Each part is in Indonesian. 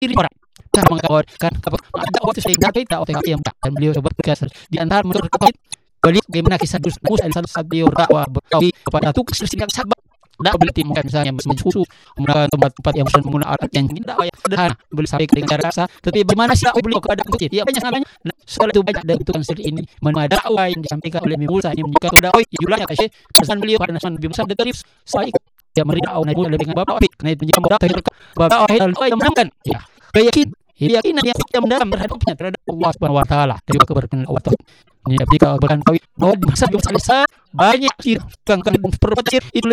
diri orang. Cara mengkawarkan ada waktu saya kita OTK yang dan beliau coba berkasar di antara menurut balik bagaimana kisah Musa saat beliau dakwah bertauhid kepada tugas yang sabar. Tidak boleh timkan misalnya mensusu menggunakan tempat-tempat yang menggunakan alat yang tidak sederhana boleh sampaikan dengan cara rasa. Tetapi bagaimana sih beliau keadaan kecil? Ya banyak namanya. Soal itu banyak dan bentukan seperti ini. Mana dakwah yang disampaikan oleh Musa ini menunjukkan kepada jumlahnya kasih pesan beliau pada nasan lebih besar dari saya. Ya meri dakwah nabi lebih dengan bapak Wahid. Karena itu menjadi bapak Wahid yang menangkan. Ya keyakinan yang kita mendalam terhadapnya terhadap Allah Subhanahu Wa Taala dari keberkahan Allah Taala. Ini tapi kalau berkan kawin bahwa di masa belum selesai banyak kan perbuatan itu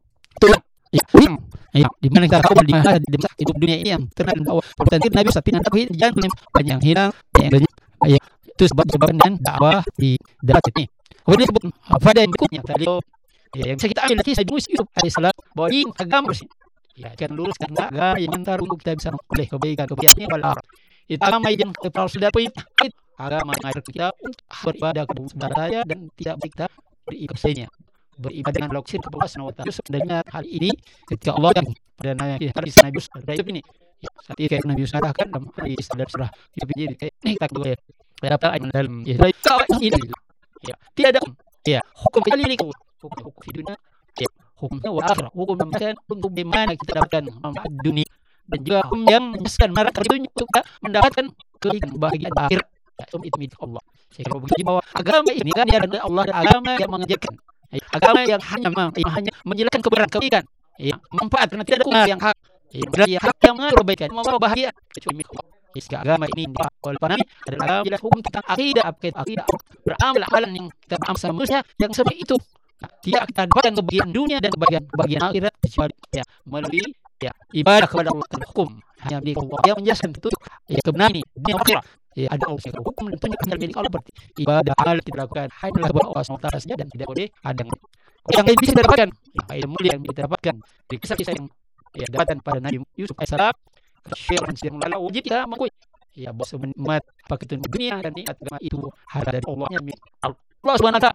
ya di mana kita tahu di mana di masa hidup dunia ini yang terkenal bahwa perbuatan Nabi Satin tapi jangan banyak yang hilang ya itu sebabkan dengan dakwah di darat ini. Kemudian disebut pada yang berikutnya tadi ya yang bisa kita ambil nanti saya Yusuf alaihissalam bahwa ini agama ya kan luruskan agama yang antar untuk kita bisa boleh kebaikan ini wal itu agama yang kita sudah agama mengajar kita untuk beribadah kepada saudara saya dan tidak kita berikutnya beribadah dengan laksir kepada Allah Subhanahu Wa Taala. Sebenarnya hal ini ketika Allah yang pada hadis Nabi Yusuf ini saat ini kayak Nabi Yusuf katakan dalam hadis surah Yusuf ini kayak ini kita kedua ya apa dalam ini ya tidak ada ya hukum kali ini hukum dunia ya hukumnya wa akhirah hukum yang untuk bagaimana kita dapatkan manfaat dunia dan juga hukum yang menjelaskan mereka itu untuk mendapatkan kebahagiaan akhir itu milik Allah. Saya kalau begitu bahwa agama ini kan ya ada Allah dan agama yang mengajarkan agama yang hanya menjelaskan kebaikan ya manfaat karena tidak ada yang hak ya berarti hak yang kebaikan membawa bahagia kecuali milik Allah. Jadi agama ini oleh para nabi adalah jelas hukum tentang akidah beramal amalan yang kita beramal sama manusia yang seperti itu tidak kita dapatkan kebahagiaan dunia dan kebahagiaan akhirat kecuali ya melalui ya ibadah kepada Allah dan hukum hanya milik Allah yang menjelaskan itu ya kebenaran ini dunia akhirat ya ada Allah yang hukum dan tunjukkan milik Allah berarti ibadah hal kita lakukan hanya kepada Allah SWT saja dan tidak boleh ada yang lain bisa dapatkan ilmu yang kita dapatkan dari kisah-kisah yang ya dapatkan pada Nabi Yusuf alaihissalam syekh yang lalu wajib kita mengakui ya bahwa umat pakai dunia dan nikmat agama itu hal dari Allahnya milik Allah Subhanahu Wa Taala.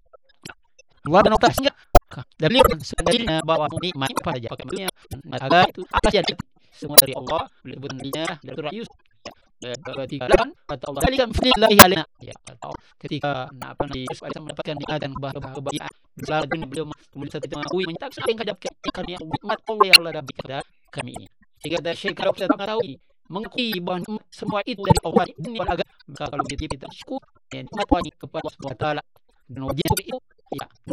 Allah dan Allah sehingga dari sebenarnya bahwa nikmat apa saja pakai dunia agama itu apa saja semua dari Allah boleh benarnya dari surah Yusuf ketika kata Allah kalian finillahi alaina ya atau ketika apa Nabi Yusuf alaihi mendapatkan nikmat dan kebahagiaan besar dunia beliau kemudian saat itu mengakui menyatakan yang kadapkan karena nikmat Allah yang Allah berikan kepada kami ini. Jika ada syekh kalau kita mengetahui mengakui bahwa semua itu dari Allah dunia agama maka kalau kita syukur dan nikmat kepada Allah Subhanahu Wa Taala dan wajib itu ya